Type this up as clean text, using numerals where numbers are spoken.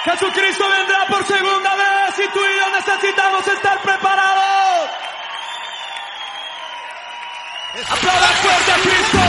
Jesucristo vendrá por segunda vez y tú y yo necesitamos estar preparados. ¡Aplaudan fuerte a Cristo!